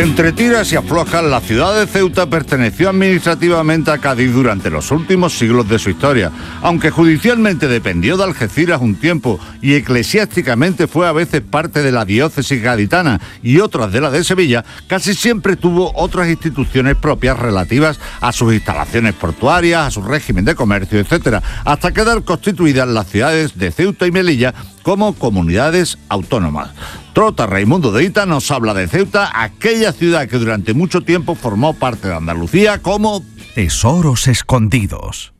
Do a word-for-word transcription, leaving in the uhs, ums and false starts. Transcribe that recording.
Entre tiras y aflojas, la ciudad de Ceuta perteneció administrativamente a Cádiz durante los últimos siglos de su historia. Aunque judicialmente dependió de Algeciras un tiempo y eclesiásticamente fue a veces parte de la diócesis gaditana y otras de la de Sevilla, casi siempre tuvo otras instituciones propias relativas a sus instalaciones portuarias, a su régimen de comercio, etcétera, hasta quedar constituidas las ciudades de Ceuta y Melilla como comunidades autónomas. Trota Raimundo de Hita nos habla de Ceuta, aquella ciudad que durante mucho tiempo formó parte de Andalucía como tesoros escondidos.